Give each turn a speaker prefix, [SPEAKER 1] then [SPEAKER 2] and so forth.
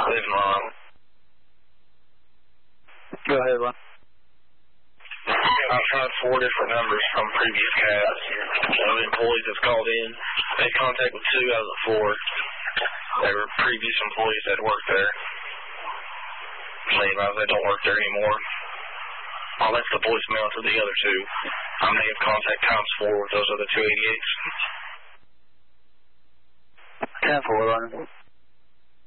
[SPEAKER 1] Living wrong.
[SPEAKER 2] Go ahead, Lon.
[SPEAKER 1] I've tried 4 different numbers from previous cabs. The employees have called in. Made contact with 2 out of the 4. They were previous employees that worked there. They don't work there anymore. I left the voicemail to the other 2. I may have contact times 4 with those other 288s.
[SPEAKER 2] 10-4, Lon.